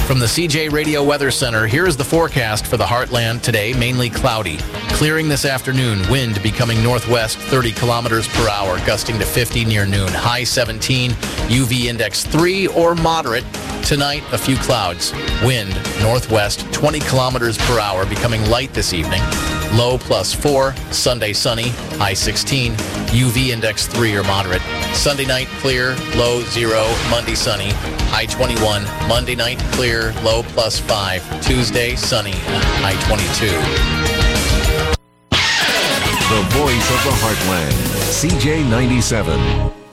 From the CJ Radio Weather Center, here is the forecast for the Heartland today. Mainly cloudy. Clearing this afternoon. Wind becoming northwest 30 kilometers per hour, gusting to 50 near noon. High 17. UV index 3 or moderate. Tonight, a few clouds. Wind northwest 20 kilometers per hour, becoming light this evening. Low +4. Sunday sunny. High 16. UV index 3 or moderate. Sunday night clear. Low 0. Monday sunny. High 21. Monday night clear. Low +5. Tuesday sunny. High 22. The voice of the Heartland. CJ 97.